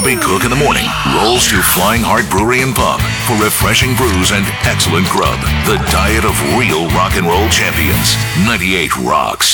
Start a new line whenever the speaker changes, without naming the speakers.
Bobby Cook in the morning rolls to Flying Heart Brewery and Pub for refreshing brews and excellent grub. The diet of real rock and roll champions. 98 rocks.